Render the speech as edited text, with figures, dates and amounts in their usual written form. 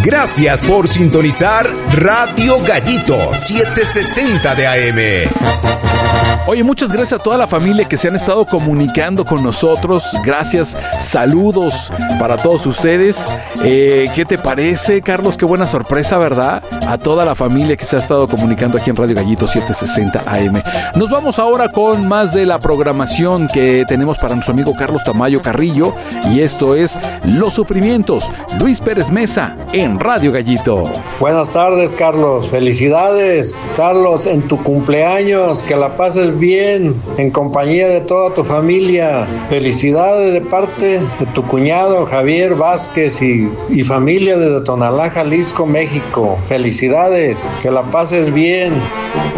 Gracias por sintonizar Radio Gallito 760 de AM. Oye, muchas gracias a toda la familia que se han estado comunicando con nosotros. Gracias, saludos para todos ustedes. ¿Qué te parece, Carlos? Qué buena sorpresa, ¿verdad? A toda la familia que se ha estado comunicando aquí en Radio Gallito 760 AM. Nos vamos ahora con más de la programación que tenemos para nuestro amigo Carlos Tamayo Carrillo. Y esto es Los Sufrimientos, Luis Pérez Mesa en Radio Gallito. Buenas tardes, Carlos. Felicidades, Carlos, en tu cumpleaños. Que la pases bien en compañía de toda tu familia. Felicidades de parte de tu cuñado Javier Vázquez y familia desde Tonalá, Jalisco, México. Felicidades, que la pases bien.